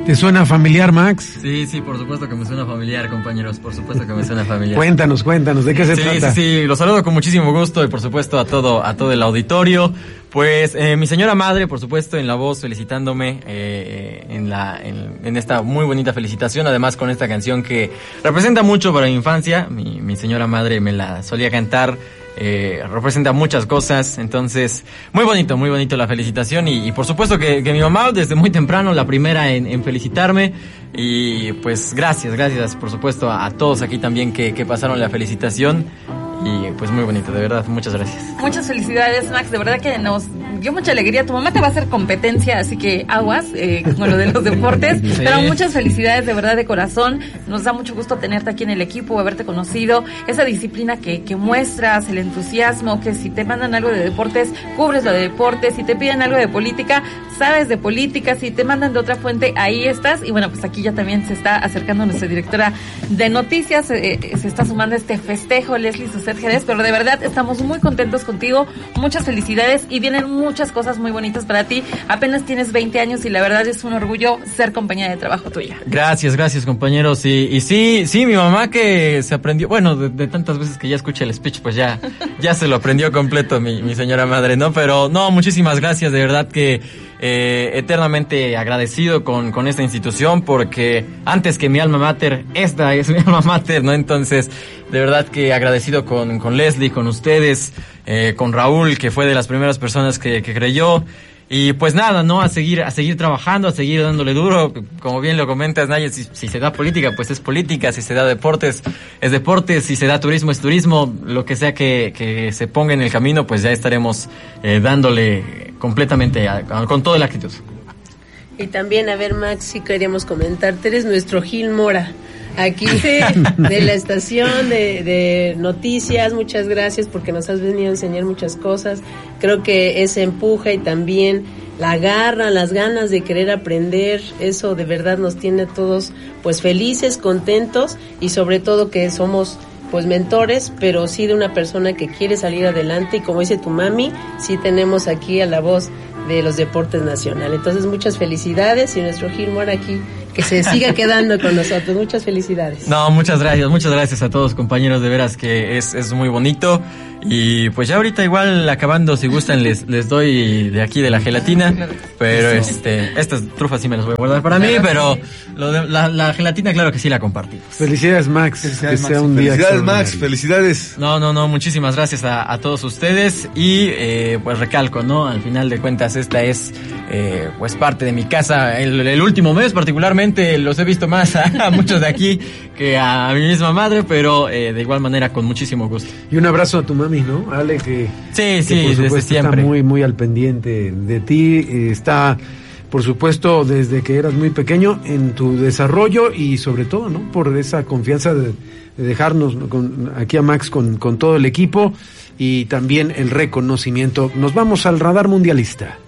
¿Te suena familiar, Max? Sí, por supuesto que me suena familiar, compañeros, por supuesto que me suena familiar. Cuéntanos, ¿de qué se trata? Sí, los saludo con muchísimo gusto y por supuesto a todo el auditorio. Pues mi señora madre, por supuesto, en la voz felicitándome en esta muy bonita felicitación, además con esta canción que representa mucho para mi infancia. Mi señora madre me la solía cantar. Representa muchas cosas, entonces muy bonito la felicitación y por supuesto que mi mamá desde muy temprano la primera en felicitarme y pues gracias por supuesto a todos aquí también que pasaron la felicitación y pues muy bonito, de verdad, muchas gracias. Muchas felicidades, Max, de verdad que nos dio mucha alegría. Tu mamá te va a hacer competencia, así que aguas con lo de los deportes, sí. Pero muchas felicidades de verdad de corazón. Nos da mucho gusto tenerte aquí en el equipo, haberte conocido, esa disciplina que muestras, el entusiasmo, que si te mandan algo de deportes, cubres lo de deportes, si te piden algo de política, sabes de política, si te mandan de otra fuente, ahí estás. Y bueno, pues aquí ya también se está acercando nuestra directora de noticias, se está sumando este festejo, Leslie Suset Jerez, pero de verdad estamos muy contentos contigo, muchas felicidades y vienen muchas cosas muy bonitas para ti. Apenas tienes 20 años y la verdad es un orgullo ser compañera de trabajo tuya. Gracias compañeros. Y sí, mi mamá que se aprendió, bueno, de tantas veces que ya escuché el speech, pues ya se lo aprendió completo mi señora madre, ¿no? Pero no, muchísimas gracias, de verdad que eternamente agradecido con esta institución, porque antes que mi alma mater, esta es mi alma mater, ¿no? Entonces, de verdad que agradecido con Leslie, con ustedes, con Raúl, que fue de las primeras personas que creyó. Y pues nada, ¿no? A seguir trabajando, a seguir dándole duro. Como bien lo comentas, Naya, si se da política, pues es política. Si se da deportes, es deportes. Si se da turismo, es turismo. Lo que sea que se ponga en el camino, pues ya estaremos dándole completamente con toda la actitud. Y también, a ver, Max, sí queríamos comentarte, eres nuestro Gil Mora, aquí de la estación de noticias. Muchas gracias porque nos has venido a enseñar muchas cosas. Creo que ese empuje y también la garra, las ganas de querer aprender, eso de verdad nos tiene a todos pues felices, contentos y sobre todo que somos pues mentores, pero sí de una persona que quiere salir adelante y como dice tu mami, sí tenemos aquí a la voz de los deportes nacionales. Entonces muchas felicidades y nuestro Gil Mora aquí que se siga quedando con nosotros. Muchas felicidades. No, muchas gracias a todos, compañeros, de veras que es muy bonito. Y pues ya ahorita igual acabando, si gustan, les doy de aquí de la gelatina, pero estas trufas sí me las voy a guardar para mí, pero lo de la gelatina claro que sí la compartimos. Felicidades, Max. Felicidades, Max. Un día felicidades, Max. Felicidades. No, muchísimas gracias a todos ustedes y pues recalco, ¿no? Al final de cuentas esta es pues parte de mi casa. El último mes particularmente los he visto más a muchos de aquí que a mi misma madre, pero de igual manera con muchísimo gusto. Y un abrazo a tu mami, ¿no? Ale, que por supuesto desde siempre está muy al pendiente de ti, está por supuesto desde que eras muy pequeño en tu desarrollo y sobre todo, ¿no? Por esa confianza de dejarnos aquí a Max con todo el equipo y también el reconocimiento. Nos vamos al radar mundialista.